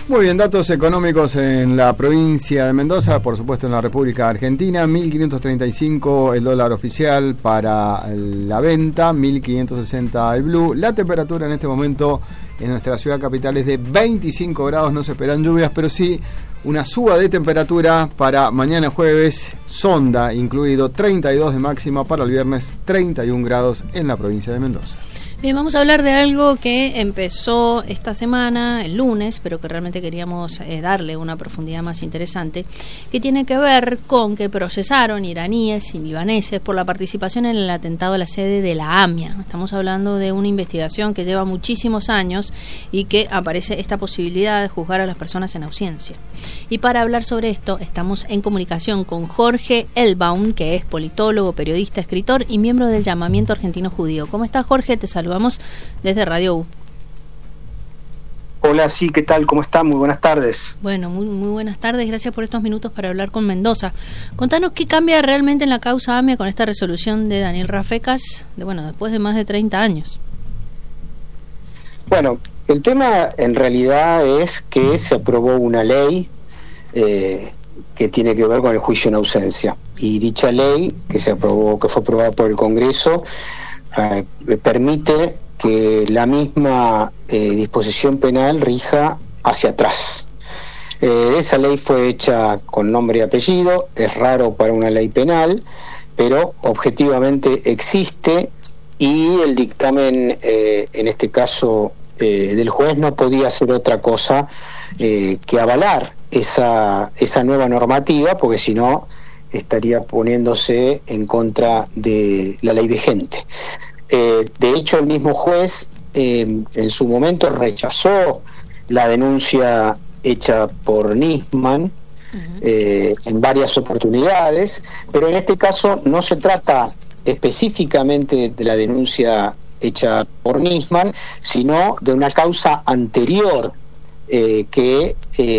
Muy bien, datos económicos en la provincia de Mendoza, por supuesto en la República Argentina. 1.535 el dólar oficial para la venta, 1.560 el blue. La temperatura en este momento en nuestra ciudad capital es de 25 grados, no se esperan lluvias, pero sí una suba de temperatura para mañana jueves, sonda incluido, 32 de máxima, para el viernes 31 grados en la provincia de Mendoza. Bien, vamos a hablar de algo que empezó esta semana, el lunes, pero que realmente queríamos darle una profundidad más interesante, que tiene que ver con que procesaron iraníes y libaneses por la participación en el atentado a la sede de la AMIA. Estamos hablando de una investigación que lleva muchísimos años y que aparece esta posibilidad de juzgar a las personas en ausencia. Y para hablar sobre esto, estamos en comunicación con Jorge Elbaum, que es politólogo, periodista, escritor y miembro del Llamamiento Argentino Judío. ¿Cómo estás, Jorge? Te saludo. Vamos desde Radio U. Hola, sí, ¿qué tal? ¿Cómo están? Muy buenas tardes. Bueno, muy buenas tardes. Gracias por estos minutos para hablar con Mendoza. Contanos qué cambia realmente en la causa AMIA con esta resolución de Daniel Rafecas, después de más de 30 años. Bueno, el tema en realidad es que se aprobó una ley que tiene que ver con el juicio en ausencia. Y dicha ley, que fue aprobada por el Congreso, permite que la misma disposición penal rija hacia atrás. Esa ley fue hecha con nombre y apellido, es raro para una ley penal, pero objetivamente existe, y el dictamen, en este caso del juez, no podía hacer otra cosa que avalar esa nueva normativa, porque si no estaría poniéndose en contra de la ley vigente. De hecho, el mismo juez en su momento rechazó la denuncia hecha por Nisman en varias oportunidades, pero en este caso no se trata específicamente de la denuncia hecha por Nisman, sino de una causa anterior que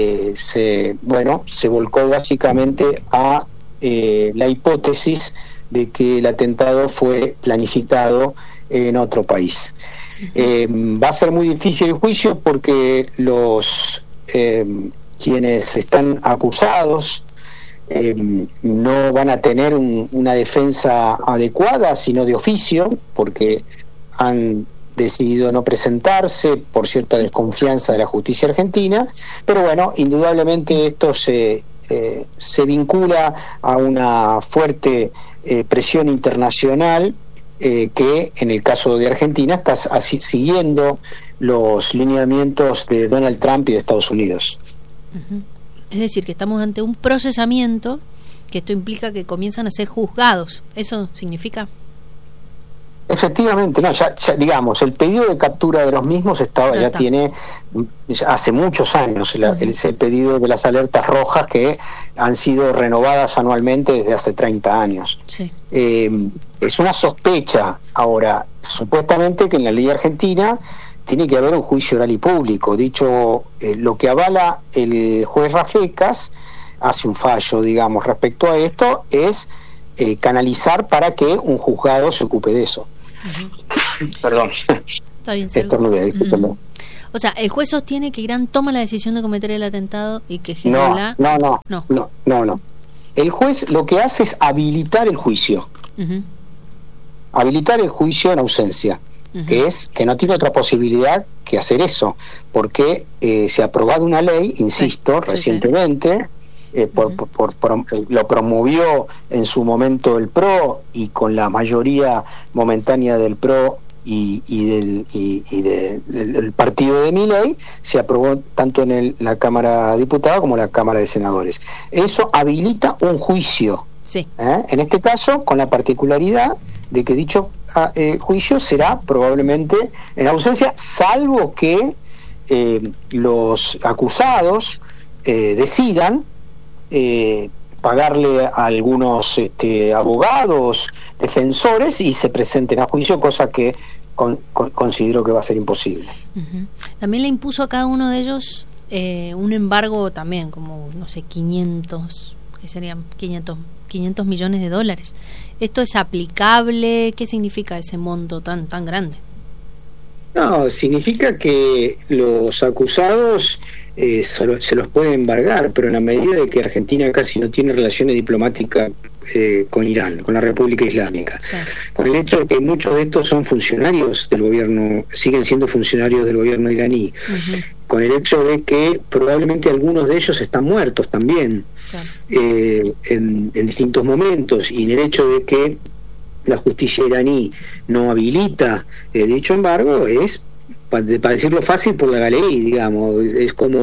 se volcó básicamente a la hipótesis de que el atentado fue planificado en otro país. Va a ser muy difícil el juicio porque los quienes están acusados no van a tener una defensa adecuada, sino de oficio, porque han decidido no presentarse por cierta desconfianza de la justicia argentina. Pero bueno, indudablemente esto se vincula a una fuerte presión internacional que en el caso de Argentina está siguiendo los lineamientos de Donald Trump y de Estados Unidos. Uh-huh. Es decir, que estamos ante un procesamiento, que esto implica que comienzan a ser juzgados. ¿Eso significa? Efectivamente, no, ya digamos, el pedido de captura de los mismos tiene hace muchos años el pedido de las alertas rojas, que han sido renovadas anualmente desde hace 30 años. Sí. Es una sospecha ahora, supuestamente, que en la ley argentina tiene que haber un juicio oral y público. Dicho, lo que avala el juez Rafecas, hace un fallo, digamos, respecto a esto, es canalizar para que un juzgado se ocupe de eso. Uh-huh. Perdón. Está bien, estornudé, discúlpeme. Uh-huh. O sea, el juez sostiene que Irán toma la decisión de cometer el atentado y que Hezbollah... No. El juez lo que hace es habilitar el juicio. Uh-huh. Habilitar el juicio en ausencia. Uh-huh. Que no tiene otra posibilidad que hacer eso, porque se ha aprobado una ley, insisto, recientemente. Lo promovió en su momento el PRO, y con la mayoría momentánea del PRO y del partido de Milei, se aprobó tanto en la Cámara de Diputados como en la Cámara de Senadores. Eso habilita un juicio. Sí. En este caso, con la particularidad de que dicho juicio será probablemente en ausencia, salvo que los acusados decidan pagarle a algunos abogados, defensores, y se presenten a juicio, cosa que considero que va a ser imposible. Uh-huh. También le impuso a cada uno de ellos un embargo también, como, no sé, 500, que serían 500 millones de dólares. ¿Esto es aplicable? ¿Qué significa ese monto tan grande? No, significa que los acusados se los puede embargar, pero en la medida de que Argentina casi no tiene relaciones diplomáticas con Irán, con la República Islámica, sí, con el hecho de que muchos de estos son funcionarios del gobierno, siguen siendo funcionarios del gobierno iraní, con el hecho de que probablemente algunos de ellos están muertos también, claro, en distintos momentos, y en el hecho de que la justicia iraní no habilita dicho embargo, es, para decirlo fácil, por la galería, digamos, es como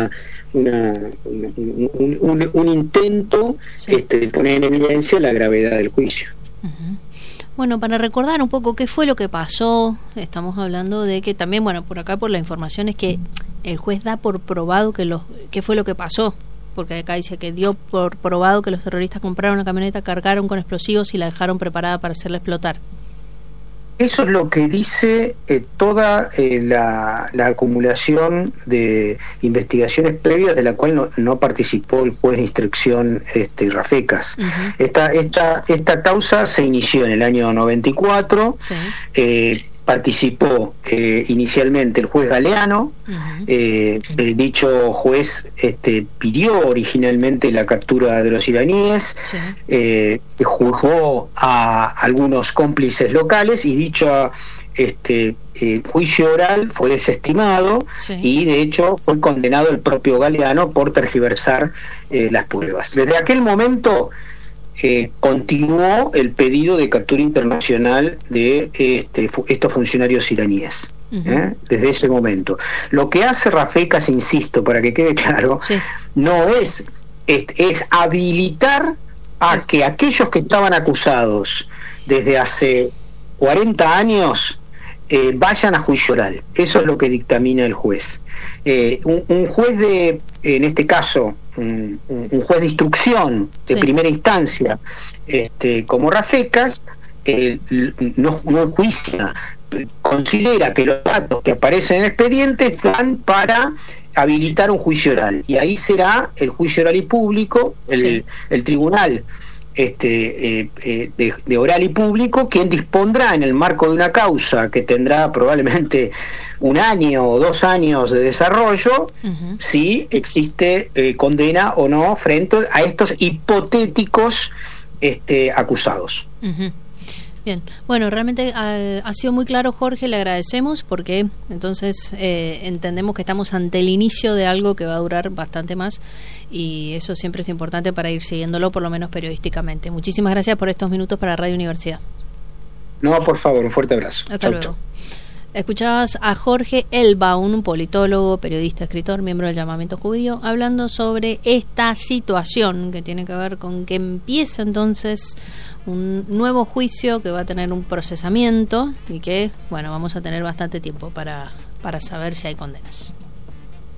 un intento, sí, de poner en evidencia la gravedad del juicio. Bueno, para recordar un poco qué fue lo que pasó, estamos hablando de que también, bueno, por acá por la información es que el juez da por probado qué fue lo que pasó, porque acá dice que dio por probado que los terroristas compraron una camioneta, cargaron con explosivos y la dejaron preparada para hacerla explotar. Eso es lo que dice toda la acumulación de investigaciones previas, de la cual no participó el juez de instrucción Rafecas. Esta causa se inició en el año 94, sí, participó inicialmente el juez Galeano. Dicho juez pidió originalmente la captura de los iraníes, sí, juzgó a algunos cómplices locales y dicho juicio oral fue desestimado, sí, y de hecho fue condenado el propio Galeano por tergiversar las pruebas. Desde aquel momento continuó el pedido de captura internacional de estos funcionarios iraníes. Desde ese momento. Lo que hace Rafecas, insisto, para que quede claro, sí, no es habilitar a que aquellos que estaban acusados desde hace 40 años vayan a juicio oral. Eso es lo que dictamina el juez. Un juez en este caso, un juez de instrucción de, sí, primera instancia, como Rafecas, no enjuicia, considera que los datos que aparecen en el expediente dan para habilitar un juicio oral, y ahí será el juicio oral y público, sí, el tribunal de oral y público, quien dispondrá en el marco de una causa que tendrá probablemente 1 año o 2 años de desarrollo, si existe condena o no frente a estos hipotéticos acusados. Bien, bueno, realmente ha sido muy claro, Jorge, le agradecemos, porque entonces entendemos que estamos ante el inicio de algo que va a durar bastante más, y eso siempre es importante para ir siguiéndolo, por lo menos periodísticamente. Muchísimas gracias por estos minutos para Radio Universidad. No, por favor, un fuerte abrazo. Hasta luego. Escuchabas a Jorge Elbaum, un politólogo, periodista, escritor, miembro del Llamamiento Judío, hablando sobre esta situación que tiene que ver con que empieza entonces un nuevo juicio que va a tener un procesamiento y que, bueno, vamos a tener bastante tiempo para saber si hay condenas.